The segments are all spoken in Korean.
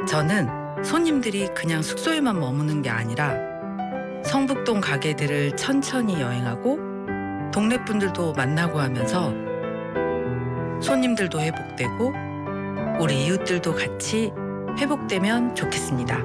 저는 손님들이 그냥 숙소에만 머무는 게 아니라 성북동 가게들을 천천히 여행하고 동네 분들도 만나고 하면서 손님들도 회복되고 우리 이웃들도 같이 회복되면 좋겠습니다.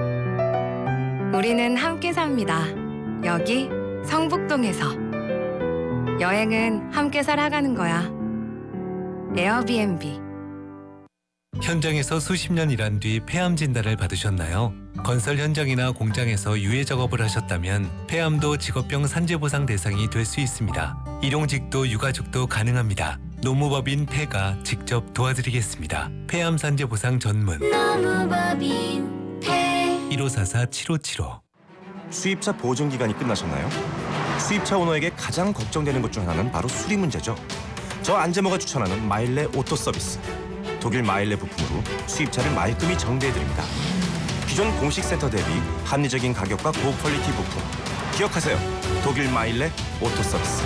우리는 함께 삽니다. 여기 성북동에서. 여행은 함께 살아가는 거야. 에어비앤비. 현장에서 수십 년 일한 뒤 폐암 진단을 받으셨나요? 건설 현장이나 공장에서 유해 작업을 하셨다면 폐암도 직업병 산재보상 대상이 될 수 있습니다. 일용직도 유가족도 가능합니다. 노무법인 폐가 직접 도와드리겠습니다. 폐암 산재보상 전문 노무법인 폐 1544-7575. 수입차 보증 기간이 끝나셨나요? 수입차 오너에게 가장 걱정되는 것 중 하나는 바로 수리 문제죠. 저 안재모가 추천하는 마일레 오토 서비스. 독일 마일레 부품으로 수입차를 말끔히 정비해드립니다. 기존 공식 센터 대비 합리적인 가격과 고퀄리티 부품. 기억하세요. 독일 마일레 오토 서비스.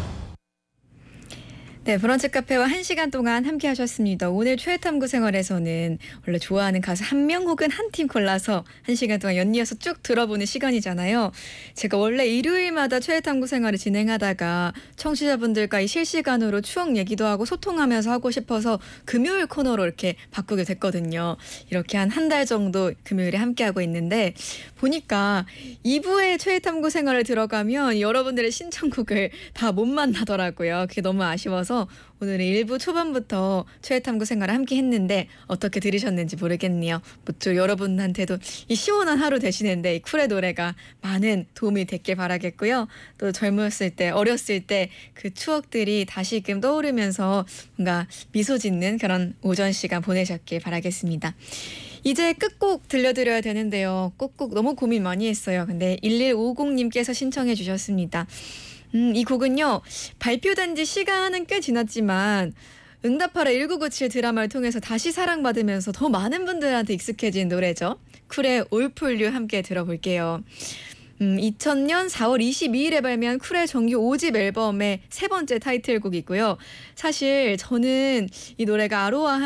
네, 브런치 카페와 1시간 동안 함께 하셨습니다. 오늘 최애탐구 생활에서는 원래 좋아하는 가수 한 명 혹은 한 팀 골라서 1시간 동안 연이어서 쭉 들어보는 시간이잖아요. 제가 원래 일요일마다 최애탐구 생활을 진행하다가 청취자분들과 실시간으로 추억 얘기도 하고 소통하면서 하고 싶어서 금요일 코너로 이렇게 바꾸게 됐거든요. 이렇게 한 달 정도 금요일에 함께하고 있는데 보니까 2부의 최애탐구 생활을 들어가면 여러분들의 신청곡을 다 못 만나더라고요. 그게 너무 아쉬워서 오늘은 1부 초반부터 최애탐구 생활을 함께 했는데 어떻게 들으셨는지 모르겠네요. 모쪼 여러분한테도 이 시원한 하루 되시는데 이 쿨의 노래가 많은 도움이 됐길 바라겠고요. 또 젊었을 때 어렸을 때 그 추억들이 다시금 떠오르면서 뭔가 미소 짓는 그런 오전 시간 보내셨길 바라겠습니다. 이제 끝곡 들려드려야 되는데요. 끝곡 너무 고민 많이 했어요. 근데 1150님께서 신청해 주셨습니다. 이 곡은요. 발표된 지 시간은 꽤 지났지만 응답하라 1997 드라마를 통해서 다시 사랑받으면서 더 많은 분들한테 익숙해진 노래죠. 쿨의 All For You 함께 들어볼게요. 2000년 4월 22일에 발매한 쿨의 정규 5집 앨범의 세 번째 타이틀곡이고요. 사실 저는 이 노래가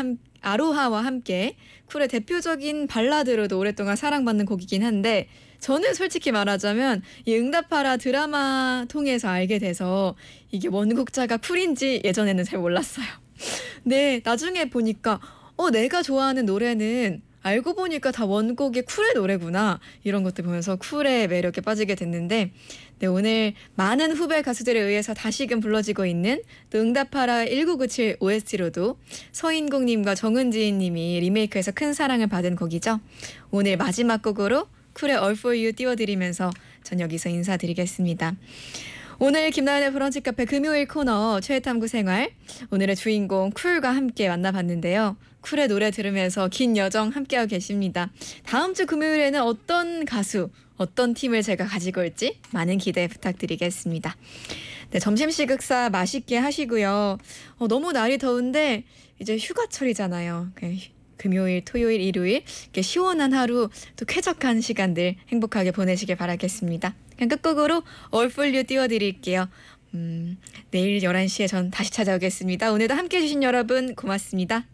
아로하와 함께 쿨의 대표적인 발라드로도 오랫동안 사랑받는 곡이긴 한데 저는 솔직히 말하자면 이 응답하라 드라마 통해서 알게 돼서 이게 원곡자가 쿨인지 예전에는 잘 몰랐어요. 네, 나중에 보니까 내가 좋아하는 노래는 알고 보니까 다 원곡의 쿨의 노래구나. 이런 것들 보면서 쿨의 매력에 빠지게 됐는데 네, 오늘 많은 후배 가수들에 의해서 다시금 불러지고 있는 또 응답하라 1997 OST로도 서인국님과 정은지님이 리메이크해서 큰 사랑을 받은 곡이죠. 오늘 마지막 곡으로 쿨의 All For You 띄워드리면서 전 여기서 인사드리겠습니다. 오늘 김나연의 브런치 카페 금요일 코너 최애탐구 생활 오늘의 주인공 쿨과 함께 만나봤는데요. 쿨의 노래 들으면서 긴 여정 함께하고 계십니다. 다음 주 금요일에는 어떤 가수, 어떤 팀을 제가 가지고 올지 많은 기대 부탁드리겠습니다. 네, 점심식 식사 맛있게 하시고요. 너무 날이 더운데 이제 휴가철이잖아요. 금요일, 토요일, 일요일 이렇게 시원한 하루 또 쾌적한 시간들 행복하게 보내시길 바라겠습니다. 그냥 끝곡으로 All For You 띄워드릴게요. 내일 11시에 전 다시 찾아오겠습니다. 오늘도 함께해 주신 여러분 고맙습니다.